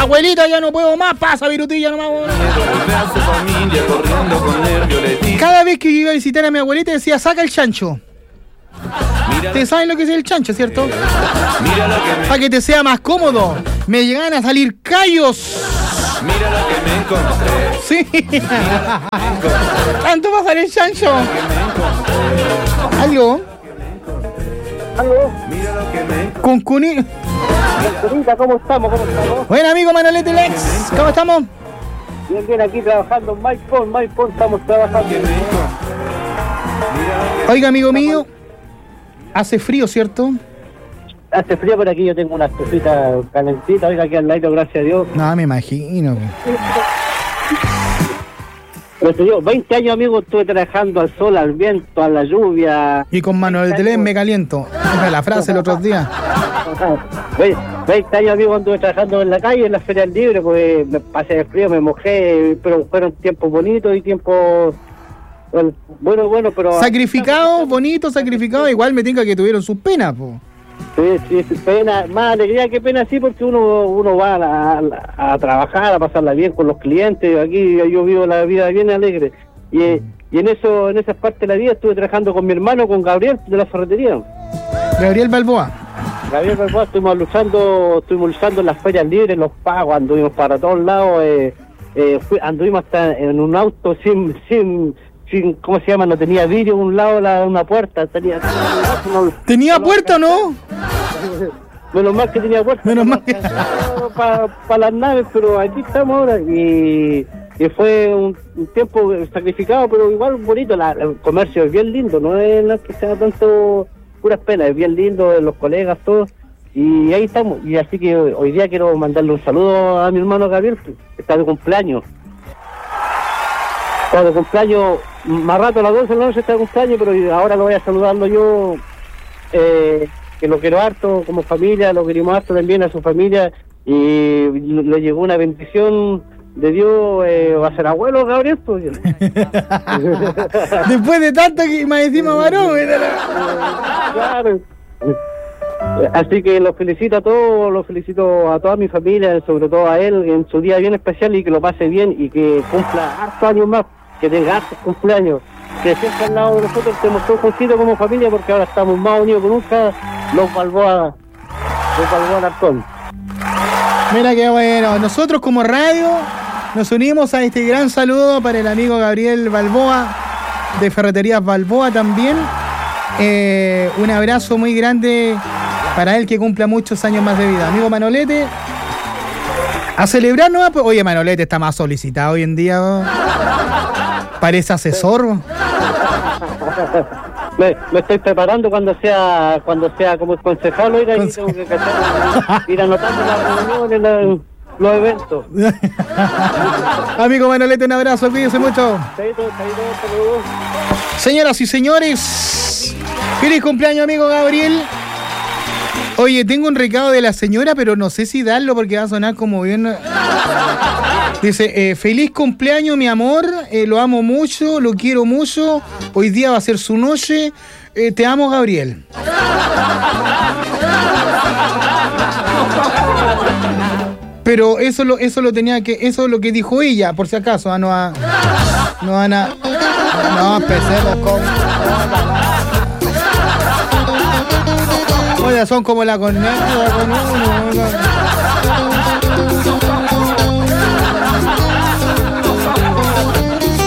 Abuelita, ya no puedo más, pasa virutilla nomás. Cada vez que yo iba a visitar a mi abuelita decía, saca el chancho. Ustedes saben lo que es el chancho, ¿cierto? Para que te sea más cómodo. Me llegan a salir callos. Mira lo que me encontré. Sí. ¿Tanto va a salir el chancho? ¿Algo? ¿Aló? Mira lo que me encontré. Con Cuni. ¿Cómo estamos? Buen amigo Manolete Lex, ¿cómo estamos? Bien, aquí trabajando en Maipón, estamos trabajando. Oiga, amigo mío, hace frío, ¿cierto? Hace frío, pero aquí yo tengo unas cositas calentitas, oiga, aquí al lado, gracias a Dios. No, me imagino. Pero te digo, 20 años, amigo, estuve trabajando al sol, al viento, a la lluvia. Y con Manolete Lex me caliento. Esa es la frase el otro día. 20 años, amigo, anduve trabajando en la calle, en las ferias libres, pues me pasé de frío, me mojé, pero fueron tiempos bonitos y tiempos... Bueno, pero... Sacrificado, bonito, sacrificado, igual me tinca que tuvieron sus penas, po. Sí, pena, más alegría que pena, sí, porque uno va a trabajar, a pasarla bien con los clientes. Aquí yo vivo la vida bien alegre. Y en esa parte de la vida estuve trabajando con mi hermano, con Gabriel, de la ferretería. Gabriel Balboa, estuvimos luchando en las ferias libres, los pagos, anduvimos para todos lados, anduvimos hasta en un auto sin ¿cómo se llama? No tenía vidrio un lado, una puerta, ¿tenía puerta o no? Menos mal que tenía puerta. Menos mal que... para las naves, pero aquí estamos ahora y fue un tiempo sacrificado, pero igual bonito. El comercio es bien lindo, no es que sea tanto puras penas, es bien lindo, los colegas, todos, y ahí estamos. Y así que hoy día quiero mandarle un saludo a mi hermano Gabriel, que está de cumpleaños. Está de cumpleaños, más rato a las 12 de la noche está de cumpleaños, pero ahora lo voy a saludarlo yo, que lo quiero harto como familia, lo queremos harto también a su familia, y le llegó una bendición de Dios, va a ser abuelo Gabriel, pues. Después de tanto que más encima varón, claro. Así que los felicito a todos, los felicito a toda mi familia, sobre todo a él en su día bien especial, y que lo pase bien y que cumpla hartos años más, que tenga hartos cumpleaños, que siempre al lado de nosotros estemos todos juntitos como familia, porque ahora estamos más unidos que nunca, los Balboa Narcón. Mira qué bueno, nosotros como radio nos unimos a este gran saludo para el amigo Gabriel Balboa, de Ferreterías Balboa también. Un abrazo muy grande para él, que cumpla muchos años más de vida. Amigo Manolete, a celebrar, ¿no? Oye, Manolete está más solicitado hoy en día, ¿no? Parece asesor. Me estoy preparando cuando sea como concejal, oiga, y tengo que ir anotando las reuniones, los eventos. Amigo Manolete, un abrazo, cuídense mucho. Señoras y señores, feliz cumpleaños, amigo Gabriel. Oye, tengo un recado de la señora, pero no sé si darlo porque va a sonar como bien. Dice, feliz cumpleaños, mi amor, lo amo mucho, lo quiero mucho, hoy día va a ser su noche, te amo, Gabriel. Pero eso lo tenía que, eso es lo que dijo ella, por si acaso, no empecemos con... Oye, son como la corneta con uno.